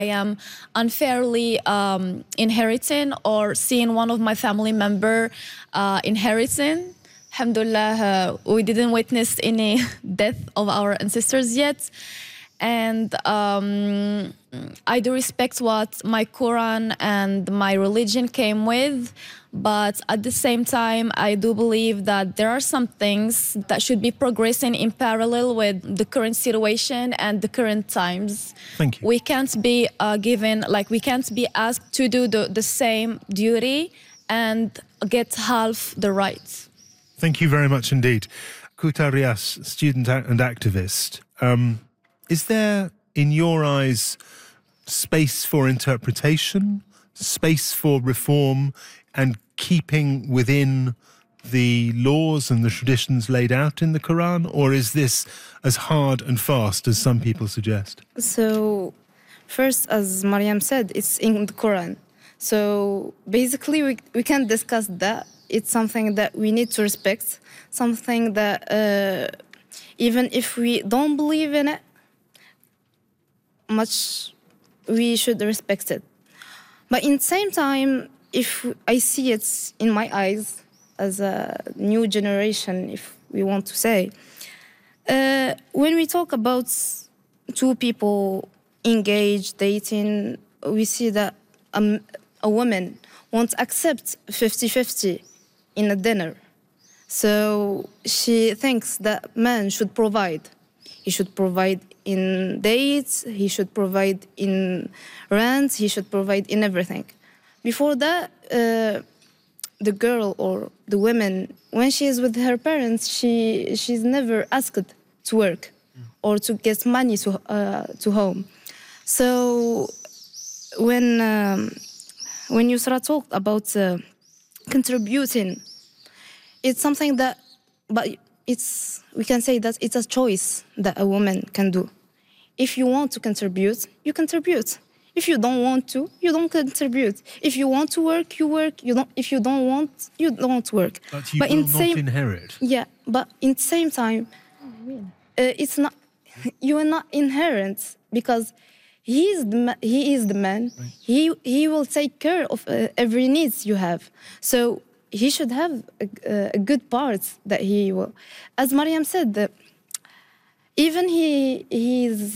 I am unfairly inheriting or seeing one of my family member inheriting. Alhamdulillah, we didn't witness any death of our ancestors yet. And I do respect what my Quran and my religion came with. But at the same time, I do believe that there are some things that should be progressing in parallel with the current situation and the current times. Thank you. We can't be we can't be asked to do the same duty and get half the rights. Thank you very much indeed. Kouta Rias, student and activist. Is there, in your eyes, space for interpretation, space for reform, and keeping within the laws and the traditions laid out in the Quran? Or is this as hard and fast as some people suggest? So, first, as Mariam said, it's in the Quran. So, basically, we can discuss that. It's something that we need to respect, something that even if we don't believe in it much, we should respect it. But in the same time, if I see it in my eyes as a new generation, if we want to say, when we talk about two people engaged, dating, we see that a woman won't accept 50-50 in a dinner. So she thinks that man should provide. He should provide in dates, he should provide in rent, he should provide in everything. Before that, the girl or the woman, when she is with her parents, she's never asked to work or to get money to home. So when Yusra talked about contributing, it's something that, but we can say that it's a choice that a woman can do. If you want to contribute, you contribute. If you don't want to, you don't contribute. If you want to work, you work. If you don't want, you don't work. But you will not inherit. Yeah, but in the same time, it's not. You are not inherent because he is the man. Right. He will take care of every needs you have. So he should have a good part that he will. As Mariam said, even he's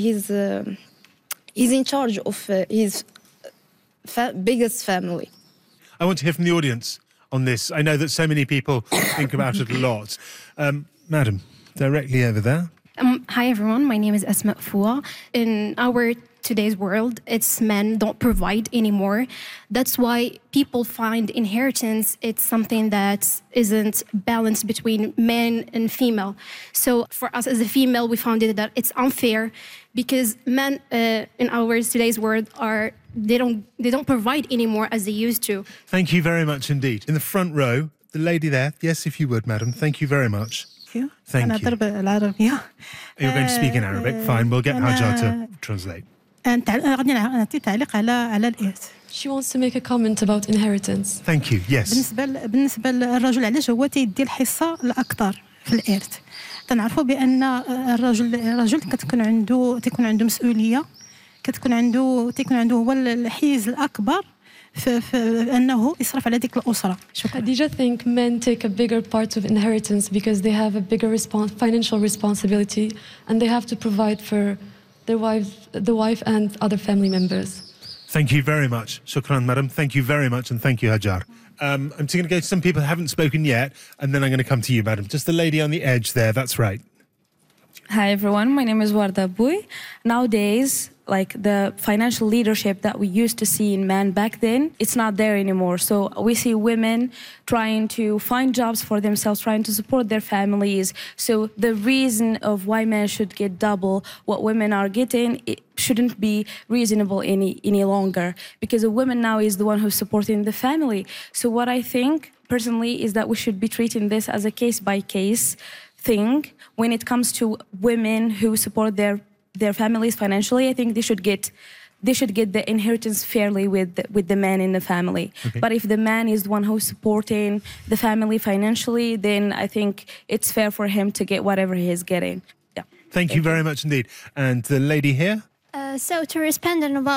in charge of his biggest family. I want to hear from the audience on this. I know that so many people think about it a lot. Madam, directly over there. Hi everyone, my name is Asma Foua. In our today's world, it's men don't provide anymore. That's why people find inheritance, it's something that isn't balanced between men and female. So for us as a female, we found it that it's unfair because men in our today's world they don't provide anymore as they used to. Thank you very much indeed. In the front row, the lady there. Yes, if you would, madam. Thank you very much. Thank you. You're going to speak in Arabic. Fine, we'll get Hajar to translate. She wants to make a comment about inheritance. Thank you. Yes. بالنسبة للرجل علاش هو تيدي الحصة الأكثر في الإرث. تنعرفوا بأن الرجل تكون عنده مسؤولية، تكون عنده هو الحيز الأكبر في أنه يصرف على ديك الأسرة. I déjà think men take a bigger part of inheritance because they have a bigger financial responsibility and they have to provide for their the wife and other family members. Thank you very much. Shukran, madam. Thank you very much, and thank you, Hajar. I'm just going to go to some people who haven't spoken yet, and then I'm going to come to you, madam. Just the lady on the edge there, that's right. Hi, everyone. My name is Warda Bouy. Nowadays, like the financial leadership that we used to see in men back then, it's not there anymore. So we see women trying to find jobs for themselves, trying to support their families. So the reason of why men should get double what women are getting, it shouldn't be reasonable any longer, because a woman now is the one who's supporting the family. So what I think personally is that we should be treating this as a case-by-case thing. When it comes to women who support their families financially, I think they should get the inheritance fairly with the man in the family. Okay. But if the man is the one who's supporting the family financially, then I think it's fair for him to get whatever he is getting. Yeah. Thank you very much indeed. And the lady here? So to respond about